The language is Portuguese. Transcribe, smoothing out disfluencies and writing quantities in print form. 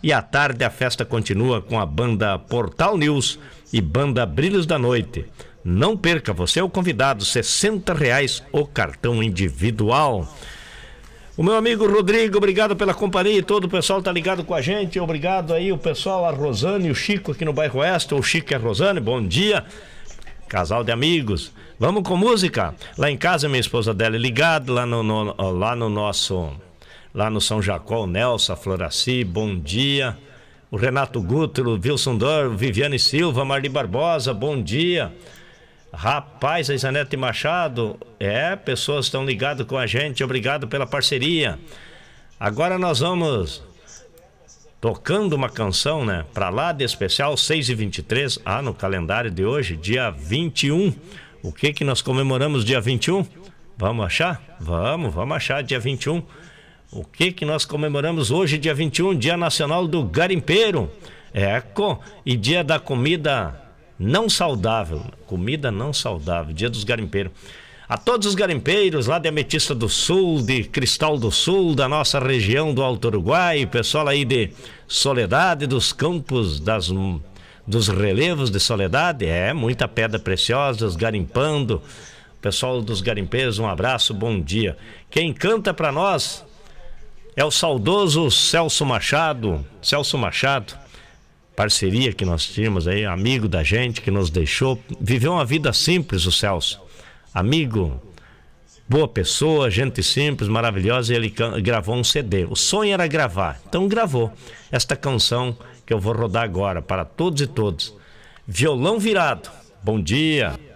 E à tarde a festa continua com a banda Portal News e banda Brilhos da Noite. Não perca, você é o convidado, R$60 o cartão individual. O meu amigo Rodrigo, obrigado pela companhia, todo o pessoal tá ligado com a gente, obrigado aí o pessoal, a Rosane e o Chico aqui no bairro Oeste, o Chico e a Rosane, bom dia, casal de amigos. Vamos com música? Lá em casa minha esposa Adélia ligada, lá no São Jacó, o Nelson, a Floraci, bom dia. O Renato Guter, o Wilson Dor, Viviane Silva, Marli Barbosa, bom dia. Rapaz, a Isanete Machado, pessoas estão ligadas com a gente, obrigado pela parceria. Agora nós vamos tocando uma canção, né? Pra lá de especial, 6h23, no calendário de hoje, dia 21. O que nós comemoramos dia 21? Vamos achar? Vamos achar dia 21. O que nós comemoramos hoje, dia 21? Dia Nacional do Garimpeiro. E dia da comida não saudável, dia dos garimpeiros. A todos os garimpeiros lá de Ametista do Sul, de Cristal do Sul, da nossa região do Alto Uruguai, pessoal aí de Soledade, dos campos, dos relevos de Soledade, muita pedra preciosa, os garimpando. Pessoal dos garimpeiros, um abraço, bom dia. Quem canta pra nós é o saudoso Celso Machado, parceria que nós tínhamos aí, amigo da gente que nos deixou, viveu uma vida simples o Celso, amigo, boa pessoa, gente simples, maravilhosa, e ele gravou um CD, o sonho era gravar, então gravou esta canção que eu vou rodar agora para todos e todas. Violão Virado, bom dia.